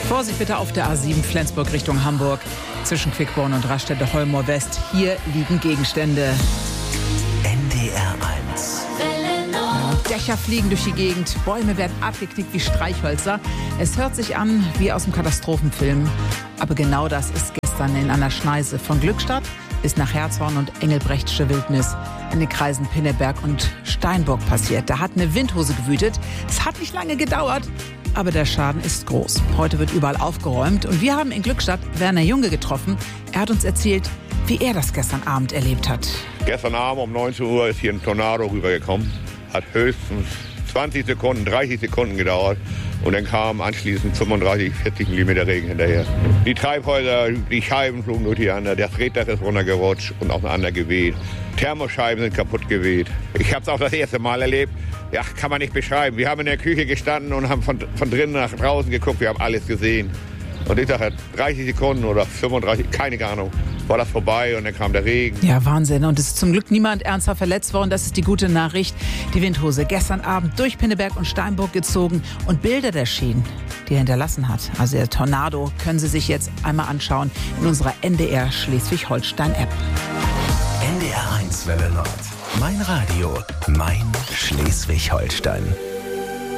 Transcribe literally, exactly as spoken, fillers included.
Vorsicht bitte auf der A sieben Flensburg Richtung Hamburg. Zwischen Quickborn und Raststätte-Holmoor West. Hier liegen Gegenstände. N D R eins. Dächer fliegen durch die Gegend, Bäume werden abgeknickt wie Streichhölzer. Es hört sich an wie aus dem Katastrophenfilm. Aber genau das ist gestern in einer Schneise von Glückstadt bis nach Herzhorn und Engelbrechtsche Wildnis in den Kreisen Pinneberg und Steinburg passiert. Da hat eine Windhose gewütet. Es hat nicht lange gedauert, aber der Schaden ist groß. Heute wird überall aufgeräumt und wir haben in Glückstadt Werner Junge getroffen. Er hat uns erzählt, wie er das gestern Abend erlebt hat. Gestern Abend um neunzehn Uhr ist hier ein Tornado rübergekommen. Hat höchstens zwanzig Sekunden, dreißig Sekunden gedauert. Und dann kam anschließend fünfunddreißig, vierzig Millimeter Regen hinterher. Die Treibhäuser, die Scheiben flogen durcheinander, das Reddach ist runtergerutscht und auseinander geweht. Thermoscheiben sind kaputt geweht. Ich habe es auch das erste Mal erlebt. Ja, kann man nicht beschreiben. Wir haben in der Küche gestanden und haben von, von drinnen nach draußen geguckt. Wir haben alles gesehen. Und ich sage, dreißig Sekunden oder fünfunddreißig, keine Ahnung, war das vorbei und dann kam der Regen. Ja, Wahnsinn. Und es ist zum Glück niemand ernsthaft verletzt worden. Das ist die gute Nachricht. Die Windhose gestern Abend durch Pinneberg und Steinburg gezogen und Bilder der Schäden, die er hinterlassen hat. Also der Tornado können Sie sich jetzt einmal anschauen in unserer N D R Schleswig-Holstein-App. N D R eins Welle Nord. Mein Radio, mein Schleswig-Holstein.